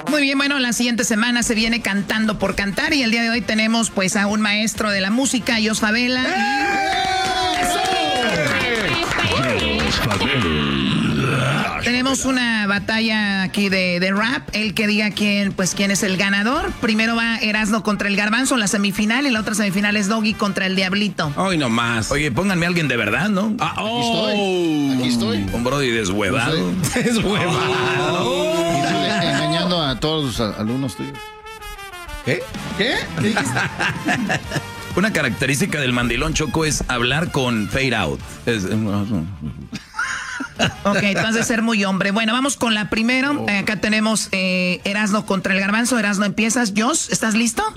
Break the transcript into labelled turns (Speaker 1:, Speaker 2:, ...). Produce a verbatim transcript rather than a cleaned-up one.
Speaker 1: Muy bien, bueno, la siguiente semana se viene Cantando por Cantar y el día de hoy tenemos pues a un maestro de la música, Jos Favela. Tenemos una batalla aquí de, de rap, el que diga quién, pues quién es el ganador. Primero va Erasmo contra el Garbanzo en la semifinal y la otra semifinal es Doggy contra el Diablito.
Speaker 2: Hoy nomás.
Speaker 3: Oye, pónganme a alguien de verdad, ¿no?
Speaker 2: Ah, oh.
Speaker 4: Aquí estoy. Aquí estoy.
Speaker 3: Un brody deshuevado.
Speaker 2: Deshuevado.
Speaker 4: Oh. Y tú engañando a todos los alumnos tuyos.
Speaker 3: ¿Qué?
Speaker 4: ¿Qué? ¿Qué dijiste?
Speaker 3: Una característica del mandilón, Choco, es hablar con fade out. Es,
Speaker 1: Ok, entonces ser muy hombre. Bueno, vamos con la primera. Eh, acá tenemos eh, Erasmo contra el Garbanzo. Erasmo, empiezas. Jos, ¿estás listo?